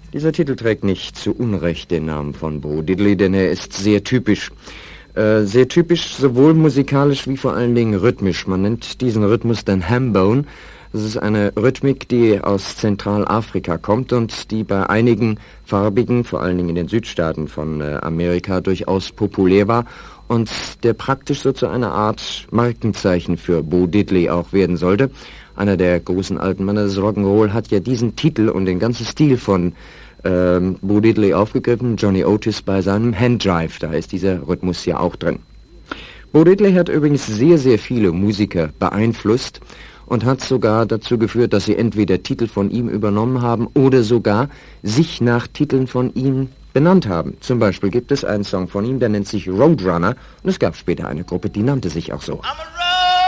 Dieser Titel trägt nicht zu Unrecht den Namen von Bo Diddley, denn er ist sehr typisch. Sehr typisch, sowohl musikalisch wie vor allen Dingen rhythmisch. Man nennt diesen Rhythmus dann Hambone. Das ist eine Rhythmik, die aus Zentralafrika kommt und die bei einigen Farbigen, vor allen Dingen in den Südstaaten von Amerika, durchaus populär war und der praktisch so zu einer Art Markenzeichen für Bo Diddley auch werden sollte. Einer der großen alten Männer des Rock'n'Roll hat ja diesen Titel und den ganzen Stil von Bo Diddley aufgegriffen, Johnny Otis bei seinem Handdrive, da ist dieser Rhythmus ja auch drin. Bo Diddley hat übrigens sehr, sehr viele Musiker beeinflusst und hat sogar dazu geführt, dass sie entweder Titel von ihm übernommen haben oder sogar sich nach Titeln von ihm benannt haben. Zum Beispiel gibt es einen Song von ihm, der nennt sich Roadrunner und es gab später eine Gruppe, die nannte sich auch so.